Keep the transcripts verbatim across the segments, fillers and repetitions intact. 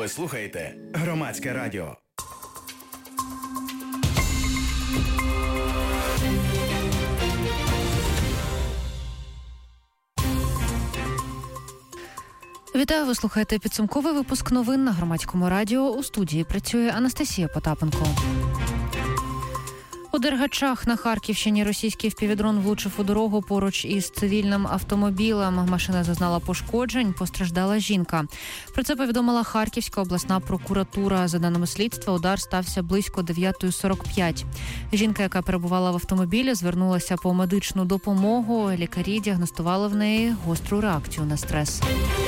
Ви слухаєте Громадське радіо. Вітаю, ви слухаєте підсумковий випуск новин на Громадському радіо. У студії працює Анастасія Потапенко. У Дергачах на Харківщині російський впівдрон влучив у дорогу поруч із цивільним автомобілем. Машина зазнала пошкоджень, постраждала жінка. Про це повідомила Харківська обласна прокуратура. За даними слідства, удар стався близько дев'ята сорок п'ять. Жінка, яка перебувала в автомобілі, звернулася по медичну допомогу. Лікарі діагностували в неї гостру реакцію на стрес.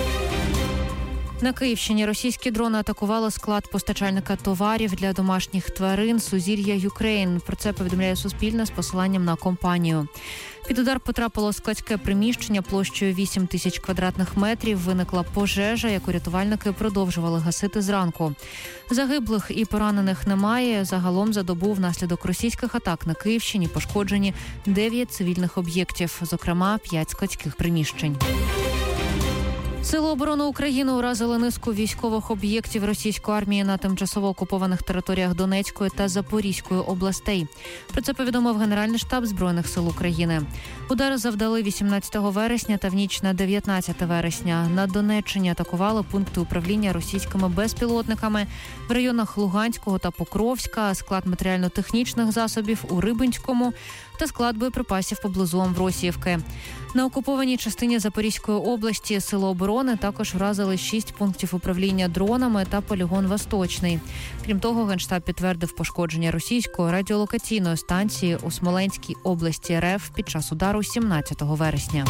На Київщині російські дрони атакували склад постачальника товарів для домашніх тварин «Сузір'я Юкрейн». Про це повідомляє Суспільне з посиланням на компанію. Під удар потрапило складське приміщення площею вісім тисяч квадратних метрів. Виникла пожежа, яку рятувальники продовжували гасити зранку. Загиблих і поранених немає. Загалом за добу внаслідок російських атак на Київщині пошкоджені дев'ять цивільних об'єктів, зокрема п'ять складських приміщень. Сили оборони України уразили низку військових об'єктів російської армії на тимчасово окупованих територіях Донецької та Запорізької областей. Про це повідомив Генеральний штаб Збройних сил України. Удари завдали вісімнадцятого вересня та в ніч на дев'ятнадцяте вересня. На Донеччині атакували пункти управління російськими безпілотниками в районах Луганського та Покровська, склад матеріально-технічних засобів у Рибинському та склад боєприпасів поблизу Амвросіївки. На окупованій частині Запорізької області Сили оборони також вразили шість пунктів управління дронами та полігон Восточний. Крім того, Генштаб підтвердив пошкодження російської радіолокаційної станції у Смоленській області РФ під час удару сімнадцятого вересня.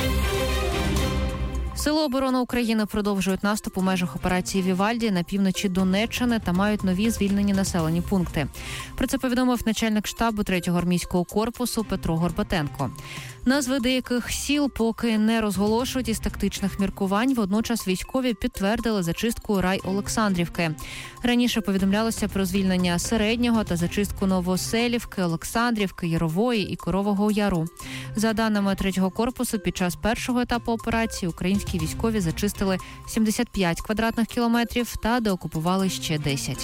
Сили оборони України продовжують наступ у межах операції «Вівальді» на півночі Донеччини та мають нові звільнені населені пункти. Про це повідомив начальник штабу третього армійського корпусу Петро Горбатенко. Назви деяких сіл поки не розголошують із тактичних міркувань, водночас військові підтвердили зачистку Рай-Олександрівки. Раніше повідомлялося про звільнення Середнього та зачистку Новоселівки, Олександрівки, Ярової і Корового Яру. За даними третього корпусу, під час першого етапу операції українські військові зачистили сімдесят п'ять квадратних кілометрів та деокупували ще десять.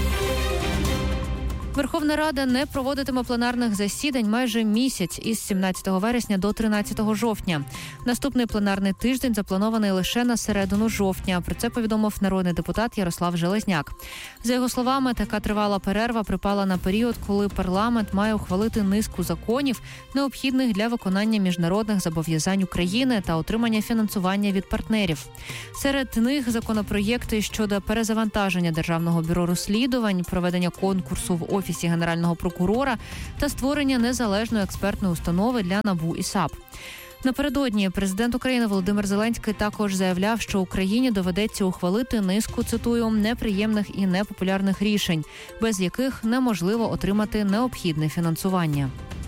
Верховна Рада не проводитиме пленарних засідань майже місяць із сімнадцятого вересня до тринадцятого жовтня. Наступний пленарний тиждень запланований лише на середину жовтня. Про це повідомив народний депутат Ярослав Железняк. За його словами, така тривала перерва припала на період, коли парламент має ухвалити низку законів, необхідних для виконання міжнародних зобов'язань України та отримання фінансування від партнерів. Серед них законопроєкти щодо перезавантаження Державного бюро розслідувань, проведення конкурсу в Офісі Генерального прокурора та створення незалежної експертної установи для НАБУ і САП. Напередодні президент України Володимир Зеленський також заявляв, що Україні доведеться ухвалити низку, цитую, неприємних і непопулярних рішень, без яких неможливо отримати необхідне фінансування.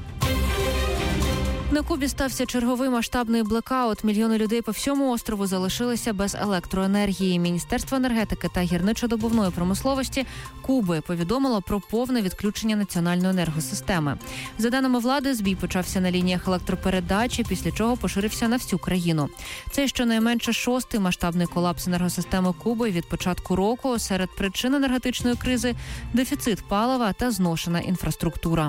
На Кубі стався черговий масштабний блекаут. Мільйони людей по всьому острову залишилися без електроенергії. Міністерство енергетики та гірничо-добувної промисловості Куби повідомило про повне відключення національної енергосистеми. За даними влади, збій почався на лініях електропередачі, після чого поширився на всю країну. Це щонайменше шостий масштабний колапс енергосистеми Куби від початку року. Серед причин енергетичної кризи – дефіцит палива та зношена інфраструктура.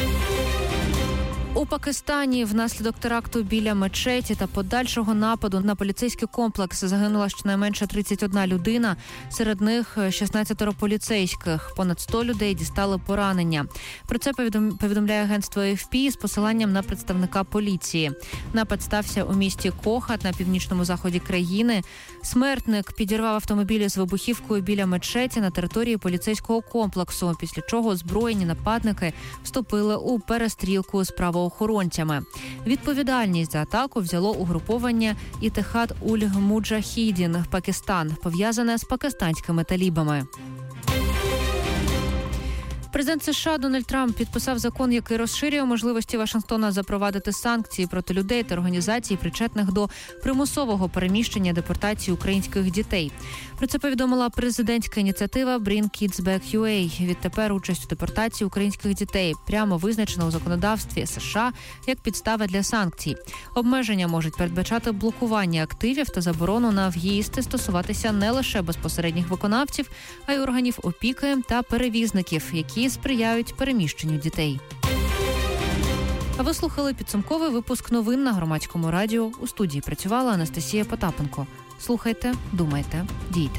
У Пакистані внаслідок теракту біля мечеті та подальшого нападу на поліцейський комплекс загинула щонайменше тридцять одна людина, серед них шістнадцять поліцейських. Понад сто людей дістали поранення. Про це повідомляє агентство ей еф пі з посиланням на представника поліції. Напад стався у місті Кохат на північному заході країни. Смертник підірвав автомобілі з вибухівкою біля мечеті на території поліцейського комплексу, після чого озброєні нападники вступили у перестрілку з правоохоронцями. Відповідальність за атаку взяло угруповання Ітехад-уль-Муджахідін, Пакистан, пов'язане з пакистанськими талібами. Президент США Дональд Трамп підписав закон, який розширює можливості Вашингтона запровадити санкції проти людей та організацій, причетних до примусового переміщення депортації українських дітей. Про це повідомила президентська ініціатива Bring Kids Back ю ей. Відтепер участь у депортації українських дітей прямо визначена у законодавстві США як підстава для санкцій. Обмеження можуть передбачати блокування активів та заборону на в'їзд і стосуватися не лише безпосередніх виконавців, а й органів опіки та перевізників, які сприяють переміщенню дітей. А ви слухали підсумковий випуск новин на Громадському радіо. У студії працювала Анастасія Потапенко. Слухайте, думайте, дійте.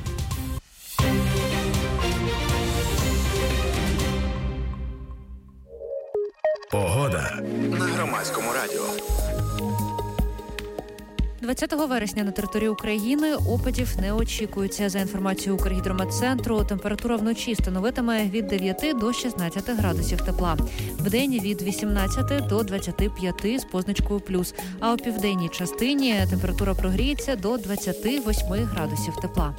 Погода на Громадському радіо. двадцятого вересня на території України опадів не очікується. За інформацією Укргідрометцентру, температура вночі становитиме від дев'яти до шістнадцяти градусів тепла. Вдень від вісімнадцяти до двадцяти п'яти з позначкою плюс. А у південній частині температура прогріється до двадцяти восьми градусів тепла.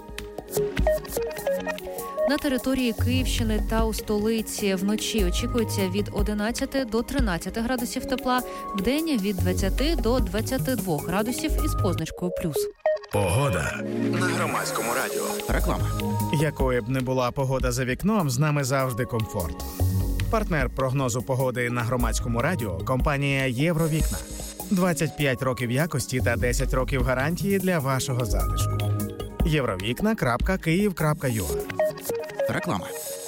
На території Київщини та у столиці вночі очікується від одинадцяти до тринадцяти градусів тепла, вдень від двадцяти до двадцяти двох градусів із позначкою плюс. Погода на Громадському радіо. Реклама. Якою б не була погода за вікном, з нами завжди комфорт. Партнер прогнозу погоди на Громадському радіо – компанія «Євровікна». двадцять п'ять років якості та десять років гарантії для вашого затишку. євровікна крапка київ крапка ю а. Реклама.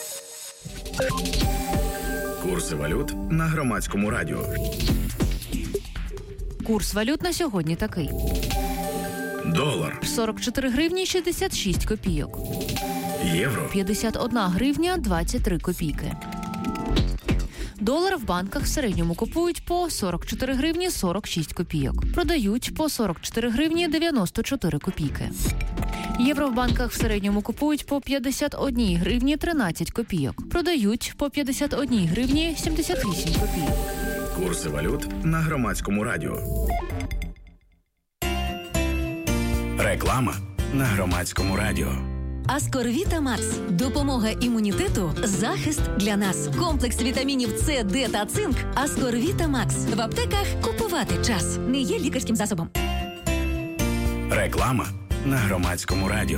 Курси валют на Громадському радіо. Курс валют на сьогодні такий. Долар сорок чотири гривні шістдесят шість копійок. Євро п'ятдесят одна гривня двадцять три копійки. Долар в банках в середньому купують по сорок чотири гривні сорок шість копійок. Продають по сорок чотири гривні дев'яносто чотири копійки. Євро в банках в середньому купують по п'ятдесят одна гривні тринадцять копійок. Продають по п'ятдесят одна гривні сімдесят вісім копійок. Курси валют на Громадському радіо. Реклама на Громадському радіо. Аскорвіта Макс. Допомога імунітету, захист для нас. Комплекс вітамінів С, Д та цинк. Аскорвіта Макс. В аптеках купувати час. Не є лікарським засобом. Реклама на Громадському радіо.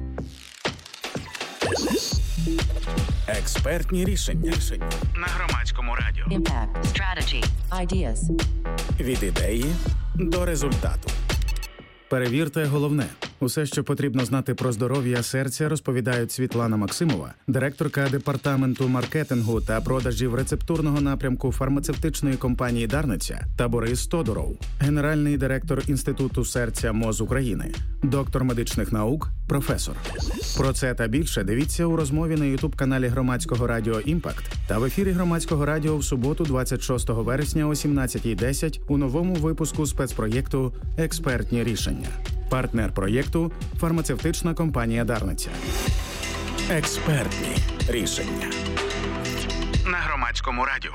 Експертні рішення на Громадському радіо. Impact, strategy, ideas. Від ідеї до результату. Перевірте головне. Усе, що потрібно знати про здоров'я серця, розповідають Світлана Максимова, директорка департаменту маркетингу та продажів рецептурного напрямку фармацевтичної компанії «Дарниця», та Борис Тодуров, генеральний директор Інституту серця МОЗ України, доктор медичних наук, професор. Про це та більше дивіться у розмові на ютуб-каналі Громадського радіо «Імпакт» та в ефірі Громадського радіо в суботу двадцять шостого вересня о сімнадцятій десять у новому випуску спецпроєкту «Експертні рішення». Партнер проєкту – фармацевтична компанія «Дарниця». Експертні рішення на Громадському радіо.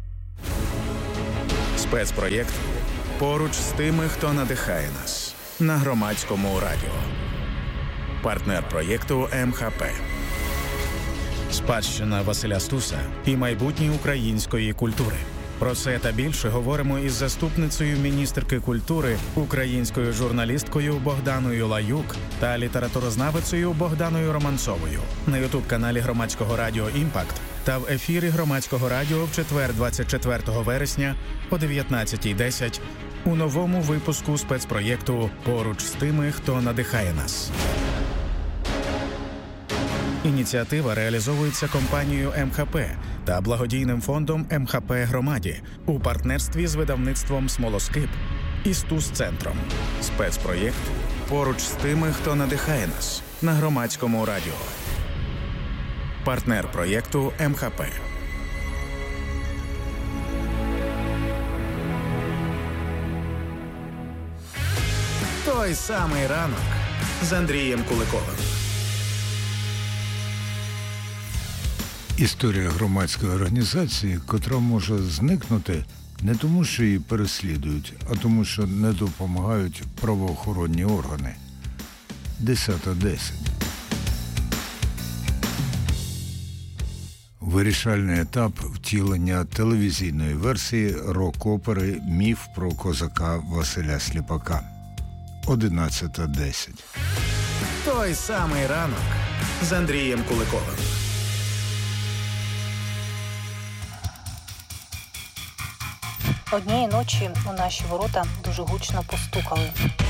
Спецпроєкт «Поруч з тими, хто надихає нас» на Громадському радіо. Партнер проєкту ем ха пе. Спадщина Василя Стуса і майбутнє української культури. Про це та більше говоримо із заступницею міністерки культури, українською журналісткою Богданою Лаюк та літературознавицею Богданою Романцовою на ютуб-каналі Громадського радіо «Імпакт» та в ефірі Громадського радіо в четвер двадцять четвертого вересня о дев'ятнадцятій десять у новому випуску спецпроєкту «Поруч з тими, хто надихає нас». Ініціатива реалізовується компанією ем ха пе та благодійним фондом ем ха пе «Громаді» у партнерстві з видавництвом «Смолоскип» і Стус-центром. Спецпроєкт «Поруч з тими, хто надихає нас» на Громадському радіо. Партнер проєкту ем ха пе. Той самий ранок з Андрієм Куликовим. Історія громадської організації, котра може зникнути не тому, що її переслідують, а тому, що не допомагають правоохоронні органи. десята десять. Вирішальний етап втілення телевізійної версії рок-опери «Міф про козака Василя Сліпака». одинадцята десять. Той самий ранок з Андрієм Куликовим. Однієї ночі у наші ворота дуже гучно постукали.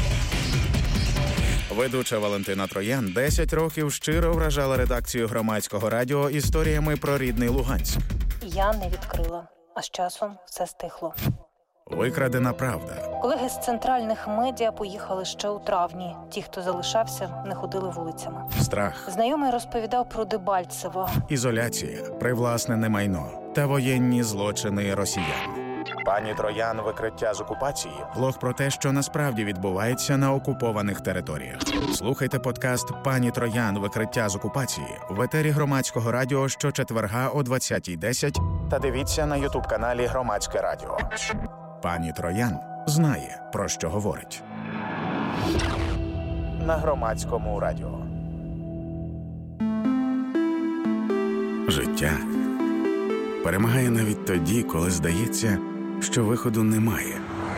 Ведуча Валентина Троян десять років щиро вражала редакцію Громадського радіо історіями про рідний Луганськ. Я не відкрила, а з часом все стихло. Викрадена правда. Колеги з центральних медіа поїхали ще у травні. Ті, хто залишався, не ходили вулицями. Страх. Знайомий розповідав про Дебальцево. Ізоляція, привласнене майно та воєнні злочини росіян. Пані Троян «Викриття з окупації» – влог про те, що насправді відбувається на окупованих територіях. Слухайте подкаст «Пані Троян. Викриття з окупації» в етері Громадського радіо щочетверга о двадцятій десять та дивіться на ютуб-каналі Громадське радіо. Пані Троян знає, про що говорить. На Громадському радіо. Життя перемагає навіть тоді, коли здається, що виходу немає.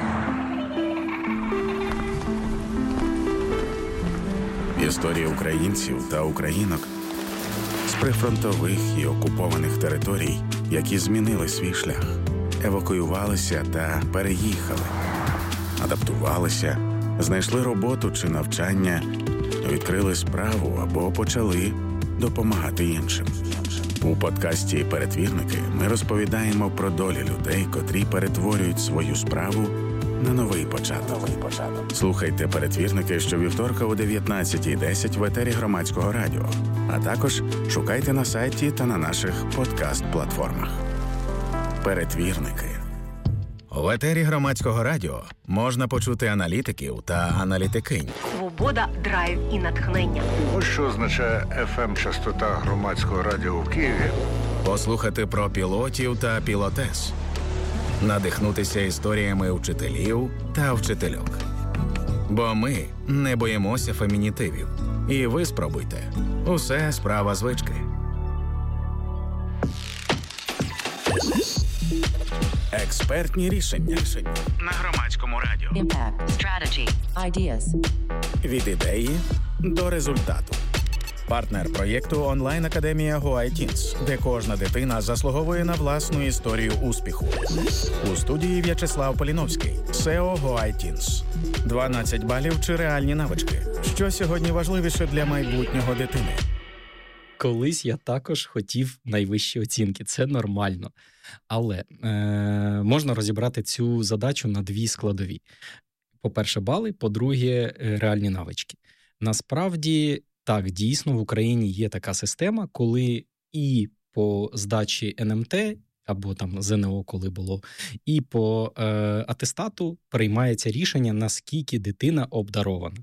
Історії українців та українок з прифронтових і окупованих територій, які змінили свій шлях, евакуювалися та переїхали, адаптувалися, знайшли роботу чи навчання, відкрили справу або почали допомагати іншим. У подкасті «Перетвірники» ми розповідаємо про долі людей, котрі перетворюють свою справу на новий початок. Новий початок. Слухайте «Перетвірники» щовівторка о дев'ятнадцятій десять в етері Громадського радіо, а також шукайте на сайті та на наших подкаст-платформах. «Перетвірники». В етері Громадського радіо можна почути аналітиків та аналітикинь. Свобода, драйв і натхнення. Ось що означає еф ем-частота Громадського радіо в Києві. Послухати про пілотів та пілотес. Надихнутися історіями вчителів та вчительок. Бо ми не боїмося фемінітивів. І ви спробуйте. Усе справа звички. Експертні рішення на Громадському радіо. Impact. Strategy. Ideas. Від ідеї до результату. Партнер проєкту онлайн-академія GoITeens, де кожна дитина заслуговує на власну історію успіху. У студії В'ячеслав Поліновський, сео GoITeens. дванадцять балів чи реальні навички. Що сьогодні важливіше для майбутнього дитини? Колись я також хотів найвищі оцінки. Це нормально. Але е, можна розібрати цю задачу на дві складові. По-перше, бали, по-друге, реальні навички. Насправді, так, дійсно, в Україні є така система, коли і по здачі ен ем те, або там зе ен о, коли було, і по е, атестату приймається рішення, наскільки дитина обдарована.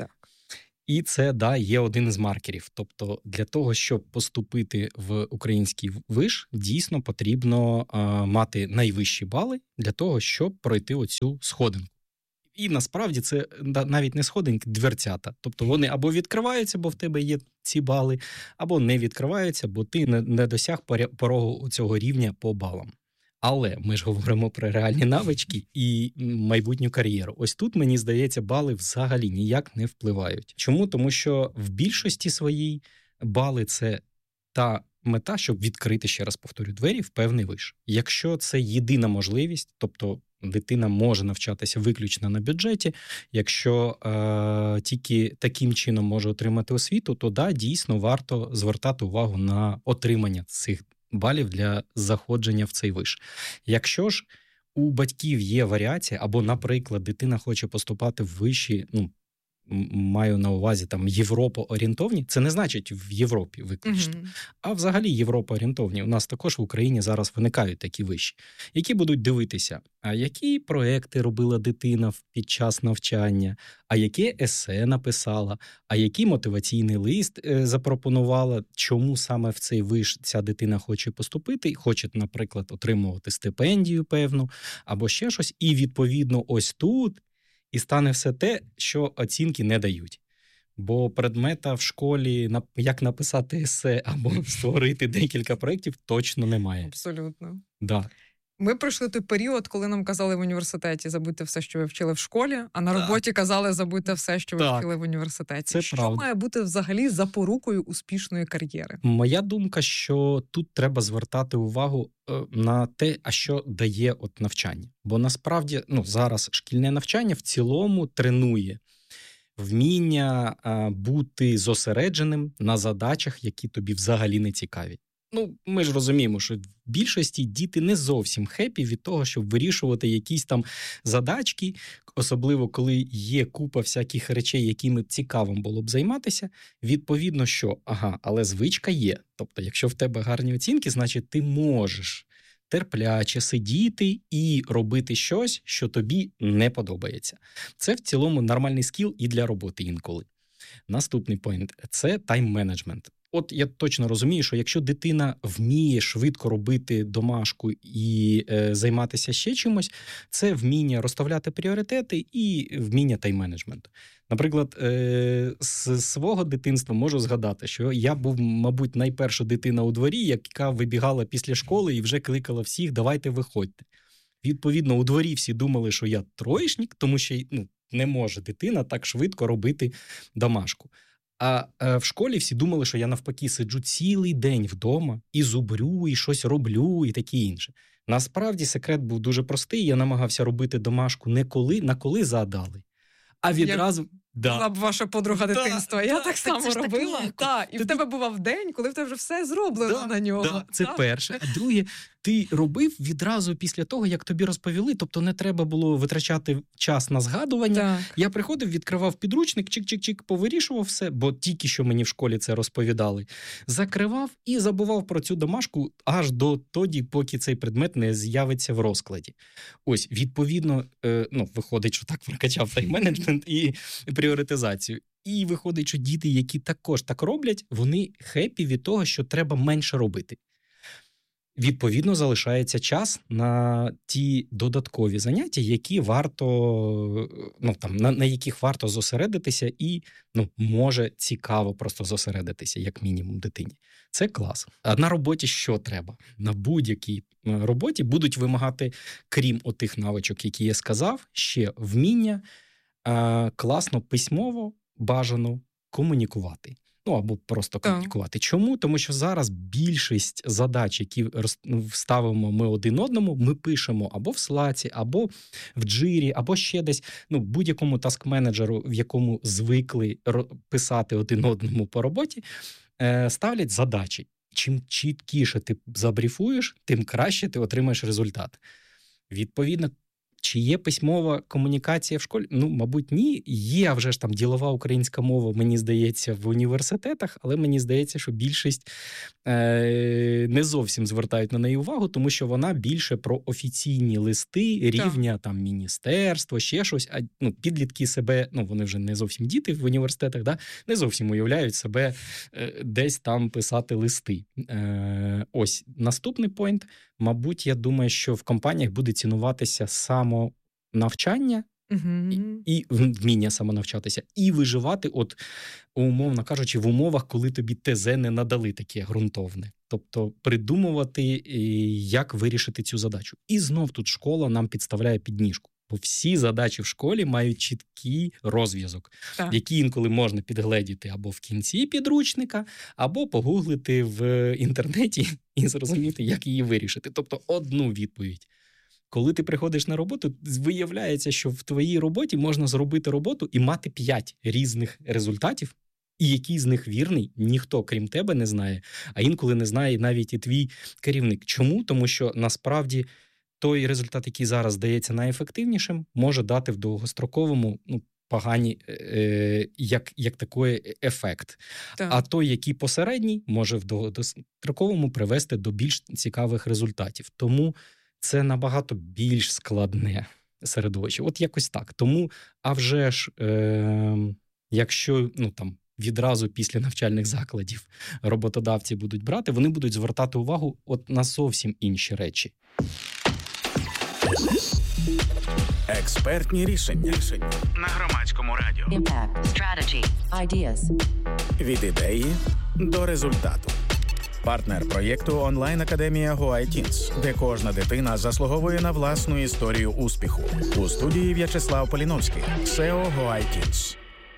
І це, да, є один із маркерів. Тобто для того, щоб поступити в український виш, дійсно потрібно а, мати найвищі бали для того, щоб пройти оцю сходинку. І насправді це навіть не сходинки, дверцята. Тобто вони або відкриваються, бо в тебе є ці бали, або не відкриваються, бо ти не, не досяг порогу цього рівня по балам. Але ми ж говоримо про реальні навички і майбутню кар'єру. Ось тут, мені здається, бали взагалі ніяк не впливають. Чому? Тому що в більшості своїй бали – це та мета, щоб відкрити, ще раз повторю, двері в певний виш. Якщо це єдина можливість, тобто дитина може навчатися виключно на бюджеті, якщо е, тільки таким чином може отримати освіту, то да, дійсно варто звертати увагу на отримання цих балів для заходження в цей виш. Якщо ж у батьків є варіація, або, наприклад, дитина хоче поступати в виші, ну, маю на увазі там Європа-орієнтовні, це не значить в Європі виключно, mm-hmm. а взагалі Європа-орієнтовні. У нас також в Україні зараз виникають такі виші, які будуть дивитися, а які проекти робила дитина під час навчання, а яке есе написала, а який мотиваційний лист е, запропонувала, чому саме в цей виш ця дитина хоче поступити, хоче, наприклад, отримувати стипендію певну, або ще щось, і відповідно ось тут і стане все те, що оцінки не дають. Бо предмета в школі, як написати есе або створити декілька проєктів, точно немає. Абсолютно. Да. Ми пройшли той період, коли нам казали в університеті забудьте все, що ви вчили в школі, а на роботі так. казали забудьте все, що ви так. вчили в університеті. Це що правда. Має бути взагалі запорукою успішної кар'єри? Моя думка, що тут треба звертати увагу на те, а що дає от навчання. Бо насправді ну, зараз шкільне навчання в цілому тренує вміння а, бути зосередженим на задачах, які тобі взагалі не цікаві. Ну, ми ж розуміємо, що в більшості діти не зовсім хепі від того, щоб вирішувати якісь там задачки, особливо коли є купа всяких речей, якими цікаво було б займатися. Відповідно, що, ага, але звичка є. Тобто, якщо в тебе гарні оцінки, значить ти можеш терпляче сидіти і робити щось, що тобі не подобається. Це в цілому нормальний скіл і для роботи інколи. Наступний поінт – це тайм-менеджмент. От я точно розумію, що якщо дитина вміє швидко робити домашку і е, займатися ще чимось, це вміння розставляти пріоритети і вміння тайм-менеджменту. Наприклад, е, з свого дитинства можу згадати, що я був, мабуть, найперша дитина у дворі, яка вибігала після школи і вже кликала всіх «давайте виходьте». Відповідно, у дворі всі думали, що я троєшник, тому що ну, не може дитина так швидко робити домашку. А е, в школі всі думали, що я навпаки сиджу цілий день вдома і зубрю, і щось роблю, і таке інше. Насправді секрет був дуже простий, я намагався робити домашку не коли, на коли задали, а відразу... Я... Да. Була б ваша подруга да, дитинства. Да, я да, так само так робила. Так, і Тобі... в тебе бував день, коли в тебе вже все зроблено да, на нього. Да, це так. перше. А друге, ти робив відразу після того, як тобі розповіли, тобто не треба було витрачати час на згадування. Так. Я приходив, відкривав підручник, чик-чик-чик, повирішував все, бо тільки що мені в школі це розповідали. Закривав і забував про цю домашку аж до тоді, поки цей предмет не з'явиться в розкладі. Ось, відповідно, е, ну, виходить, що так прокачав тайм-менеджмент і пріоритизацію. І виходить, що діти, які також так роблять, вони хеппі від того, що треба менше робити. Відповідно, залишається час на ті додаткові заняття, які варто, ну, там, на, на яких варто зосередитися і ну, може цікаво просто зосередитися, як мінімум, дитині. Це клас. А на роботі що треба? На будь-якій роботі будуть вимагати, крім отих навичок, які я сказав, ще вміння а, класно письмово, бажано комунікувати. Ну, або просто комунікувати. Так. Чому? Тому що зараз більшість задач, які ставимо ми один одному, ми пишемо або в Slack, або в Джирі, або ще десь, ну, будь-якому таск-менеджеру, в якому звикли писати один одному по роботі, ставлять задачі. Чим чіткіше ти забріфуєш, тим краще ти отримаєш результат. Відповідно, чи є письмова комунікація в школі? Ну, мабуть, ні. Є вже ж там ділова українська мова, мені здається, в університетах, але мені здається, що більшість е- не зовсім звертають на неї увагу, тому що вона більше про офіційні листи рівня там міністерства, ще щось. А ну, підлітки себе, ну, вони вже не зовсім діти в університетах, да, не зовсім уявляють себе е- десь там писати листи. Е- ось, наступний поінт. Мабуть, я думаю, що в компаніях буде цінуватися самонавчання угу. і, і вміння самонавчатися, і виживати, от, умовно кажучи, в умовах, коли тобі ТЗ не надали таке ґрунтовне. Тобто придумувати, як вирішити цю задачу. І знов тут школа нам підставляє підніжку. Бо всі задачі в школі мають чіткий розв'язок, так. який інколи можна підгледіти або в кінці підручника, або погуглити в інтернеті і зрозуміти, як її вирішити. Тобто одну відповідь. Коли ти приходиш на роботу, виявляється, що в твоїй роботі можна зробити роботу і мати п'ять різних результатів, і який з них вірний, ніхто, крім тебе, не знає, а інколи не знає навіть і твій керівник. Чому? Тому що насправді той результат, який зараз здається найефективнішим, може дати в довгостроковому ну, погані, е, як, як такий ефект. Так. А той, який посередній, може в довгостроковому привести до більш цікавих результатів. Тому це набагато більш складне середовище. От якось так. Тому, а вже ж, е, якщо ну, там, відразу після навчальних закладів роботодавці будуть брати, вони будуть звертати увагу от на зовсім інші речі. Експертні рішення. Рішення на Громадському радіо. Impact. Strategy. Ideas. Від ідеї до результату. Партнер проєкту онлайн-академія GoITeens, де кожна дитина заслуговує на власну історію успіху. У студії В'ячеслав Поліновський, сео GoITeens.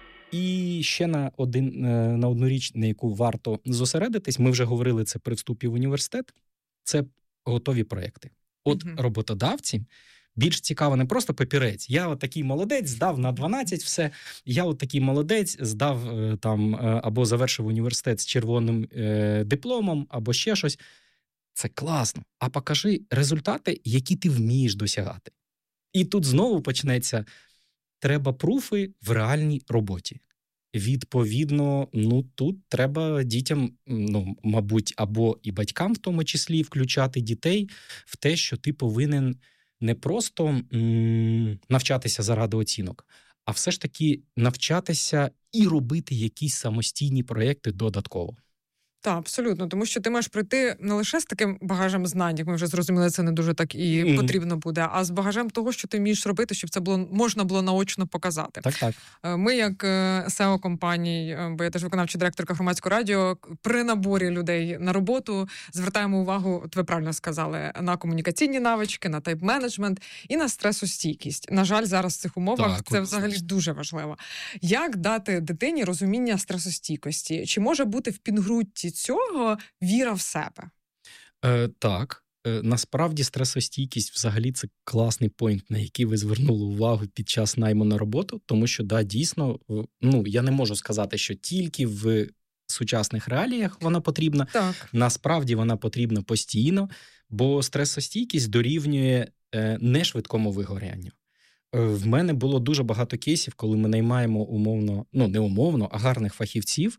І ще на один на одну річ, на яку варто зосередитись, ми вже говорили це при вступі в університет, це готові проєкти. От uh-huh. роботодавці більш цікаво не просто папірець. Я от такий молодець, здав на дванадцять все. Я от такий молодець, здав там або завершив університет з червоним е, дипломом, або ще щось. Це класно. А покажи результати, які ти вмієш досягати. І тут знову почнеться треба пруфи в реальній роботі. Відповідно, ну тут треба дітям, ну, мабуть, або і батькам в тому числі включати дітей в те, що ти повинен не просто м- навчатися заради оцінок, а все ж таки навчатися і робити якісь самостійні проєкти додатково. Так, абсолютно, тому що ти маєш прийти не лише з таким багажем знань, як ми вже зрозуміли, це не дуже так і mm. потрібно буде, а з багажем того, що ти вмієш робити, щоб це було можна було наочно показати. Так, так. Ми, як сео компаній, бо я теж виконавча директорка Громадського радіо, при наборі людей на роботу звертаємо увагу, от ви правильно сказали, на комунікаційні навички, на тайп-менеджмент і на стресостійкість. На жаль, зараз в цих умовах так, це взагалі дуже важливо. Як дати дитині розуміння стресостійкості? Чи може бути в підґрунті цього віра в себе? Е, так. Е, насправді стресостійкість взагалі це класний пойнт, на який ви звернули увагу під час найму на роботу, тому що, да, дійсно, ну, я не можу сказати, що тільки в сучасних реаліях вона потрібна. Так. Насправді вона потрібна постійно, бо стресостійкість дорівнює е, нешвидкому вигорянню. В мене було дуже багато кейсів, коли ми наймаємо умовно, ну не умовно, а гарних фахівців,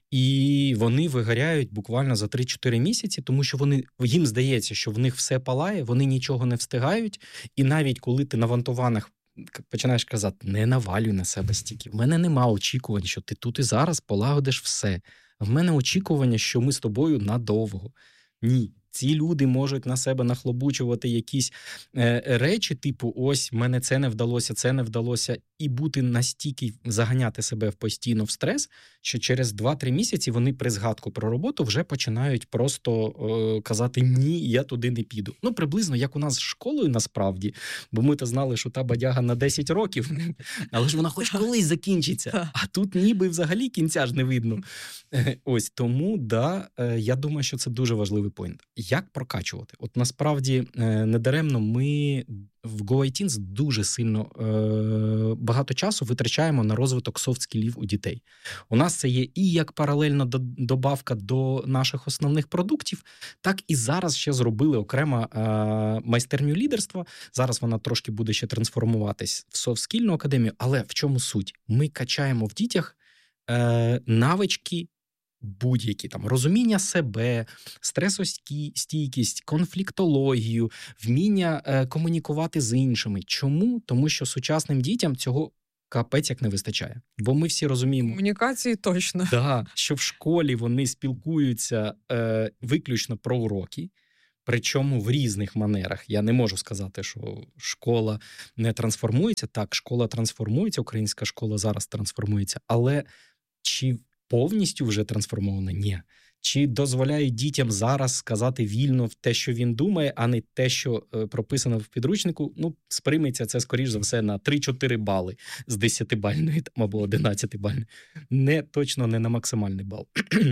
і вони вигоряють буквально за три-чотири місяці, тому що вони, їм здається, що в них все палає, вони нічого не встигають, і навіть коли ти на вантуванах починаєш казати, не навалюй на себе стільки, в мене нема очікувань, що ти тут і зараз полагодиш все. В мене очікування, що ми з тобою надовго. Ні. Ці люди можуть на себе нахлобучувати якісь е, речі, типу, ось, мене це не вдалося, це не вдалося, і бути настільки, заганяти себе в постійно в стрес, що через два-три місяці вони при згадку про роботу вже починають просто е, казати, ні, я туди не піду. Ну, приблизно, як у нас з школою насправді, бо ми то знали, що та бадяга на десять років, але ж вона хоч колись закінчиться, а тут ніби взагалі кінця ж не видно. Ось, тому, да, е, я думаю, що це дуже важливий пойнт. Як прокачувати? От насправді недаремно ми в GoITeens дуже сильно е, багато часу витрачаємо на розвиток софт-скілів у дітей. У нас це є і як паралельно до, добавка до наших основних продуктів, так і зараз ще зробили окремо е, майстерню лідерства. Зараз вона трошки буде ще трансформуватись в софт-скільну академію, але в чому суть? Ми качаємо в дітях е, навички будь-які там розуміння себе, стресостійкість, конфліктологію, вміння е, комунікувати з іншими. Чому? Тому що сучасним дітям цього капець як не вистачає. Бо ми всі розуміємо... Комунікації точно. Да, що в школі вони спілкуються е, виключно про уроки, причому в різних манерах. Я не можу сказати, що школа не трансформується. Так, школа трансформується, українська школа зараз трансформується, але чи повністю вже трансформована? Ні. Чи дозволяють дітям зараз сказати вільно те, що він думає, а не те, що е, прописано в підручнику? Ну, сприйметься це, скоріш за все, на три-чотири бали з десятибальної там, або одинадцятибальної. Не, точно не на максимальний бал.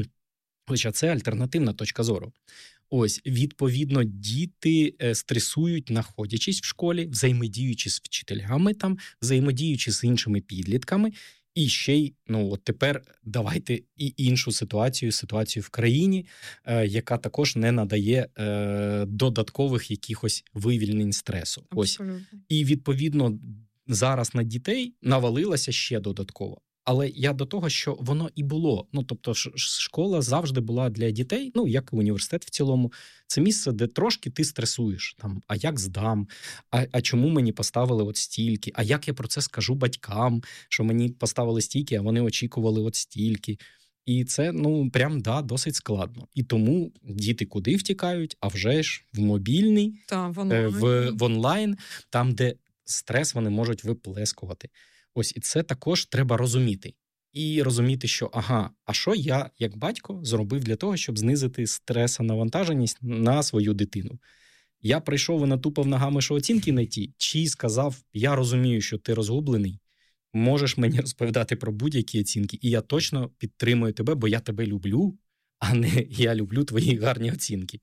Хоча це альтернативна точка зору. Ось, відповідно, діти стресують, знаходячись в школі, взаємодіючи з вчителями, там, взаємодіючи з іншими підлітками. І ще й, ну, от тепер давайте і іншу ситуацію, ситуацію в країні, е, яка також не надає е, додаткових якихось вивільнень стресу. Абсолютно. Ось. І, відповідно, зараз на дітей навалилося ще додатково. Але я до того, що воно і було. Ну, тобто, школа завжди була для дітей, ну, як і університет в цілому. Це місце, де трошки ти стресуєш. Там, а як здам? А, а чому мені поставили от стільки? А як я про це скажу батькам, що мені поставили стільки, а вони очікували от стільки? І це, ну, прям, да, досить складно. І тому діти куди втікають? А вже ж в мобільний, Та, в онлайн. В, в онлайн, там, де стрес вони можуть виплескувати. Ось, і це також треба розуміти. І розуміти, що, ага, а що я, як батько, зробив для того, щоб знизити стресонавантаженість на свою дитину? Я прийшов і натупав ногами, що оцінки не ті, чи сказав, я розумію, що ти розгублений, можеш мені розповідати про будь-які оцінки, і я точно підтримую тебе, бо я тебе люблю, а не я люблю твої гарні оцінки.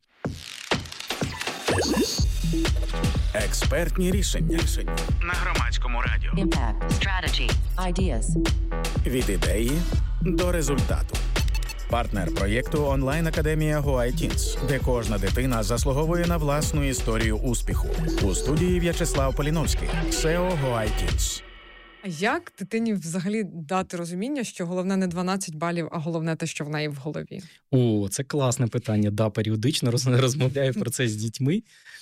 Експертні рішення на Громадському радіо. Impact. Strategy. Ideas. Від ідеї до результату. Партнер проєкту онлайн-академія GoITeens, де кожна дитина заслуговує на власну історію успіху. У студії В'ячеслав Поліновський, сео GoITeens. А як дитині взагалі дати розуміння, що головне не дванадцять балів, а головне те, що в неї в голові? О, це класне питання. Да, періодично розмовляю про це з дітьми.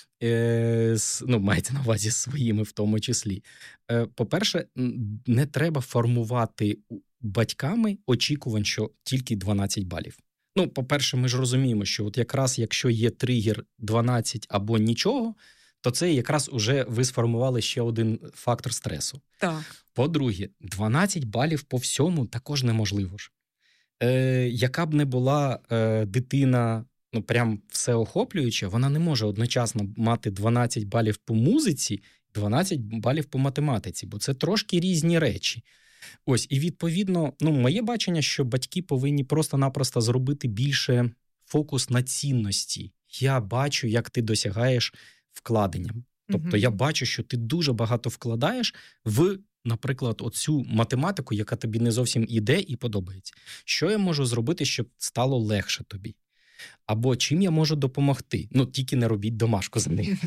Е, ну, мається на увазі своїми в тому числі. Е, по-перше, не треба формувати батьками очікувань, що тільки дванадцять балів. Ну, по-перше, ми ж розуміємо, що от якраз якщо є тригер дванадцять або нічого, то це якраз уже ви сформували ще один фактор стресу. Так. По-друге, дванадцять балів по всьому також неможливо ж. Е, яка б не була е, дитина, ну, прям всеохоплююча, вона не може одночасно мати дванадцять балів по музиці, дванадцять балів по математиці, бо це трошки різні речі. Ось, і відповідно, ну, моє бачення, що батьки повинні просто-напросто зробити більше фокус на цінності. Я бачу, як ти досягаєш вкладенням. Тобто угу. я бачу, що ти дуже багато вкладаєш в, наприклад, оцю математику, яка тобі не зовсім іде і подобається. Що я можу зробити, щоб стало легше тобі? Або чим я можу допомогти? Ну, тільки не робіть домашку за них.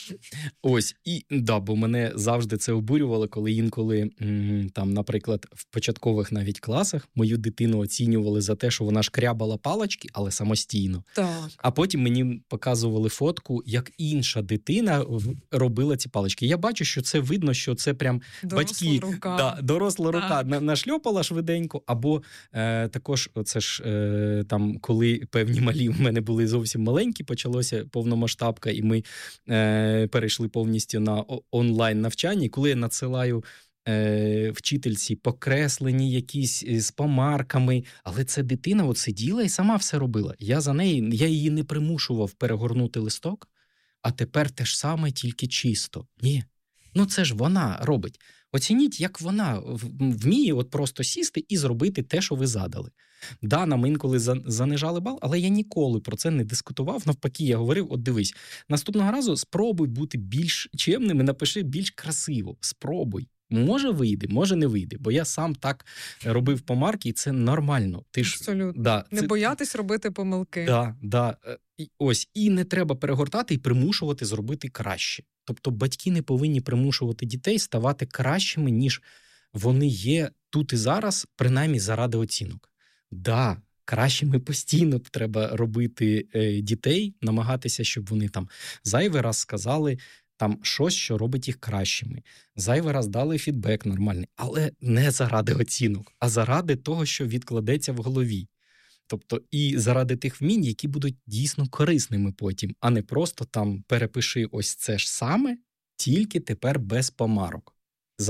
Ось, і, да, бо мене завжди це обурювало, коли інколи, там, наприклад, в початкових навіть класах мою дитину оцінювали за те, що вона шкрябала палочки, але самостійно. Так. А потім мені показували фотку, як інша дитина робила ці палочки. Я бачу, що це видно, що це прям доросла батьки... рука. Да, доросла так. рука на, нашльопала швиденько, або е, також, це ж, е, там, коли певні малі в мене були зовсім маленькі, почалося повномасштабка, і ми е, перейшли повністю на онлайн-навчання. І коли я надсилаю е, вчительці покреслені якісь з помарками, але це дитина от сиділа і сама все робила. Я за неї, я її не примушував перегорнути листок, а тепер те ж саме, тільки чисто. Ні. Ну це ж вона робить. Оцініть, як вона вміє от просто сісти і зробити те, що ви задали. Да, нам інколи занижали бал, але я ніколи про це не дискутував. Навпаки, я говорив, от дивись, наступного разу спробуй бути більш чемним і напиши більш красиво. Спробуй. Може вийде, може не вийде, бо я сам так робив помарки, і це нормально. Ти ж, абсолютно. Да, не це... боятись робити помилки. Да, да. І ось, і не треба перегортати і примушувати зробити краще. Тобто батьки не повинні примушувати дітей ставати кращими, ніж вони є тут і зараз, принаймні заради оцінок. Да, кращими постійно треба робити е, дітей, намагатися, щоб вони там зайвий раз сказали там щось, що робить їх кращими. Зайвий раз дали фідбек нормальний, але не заради оцінок, а заради того, що відкладеться в голові. Тобто і заради тих вмінь, які будуть дійсно корисними потім, а не просто там перепиши ось це ж саме, тільки тепер без помарок.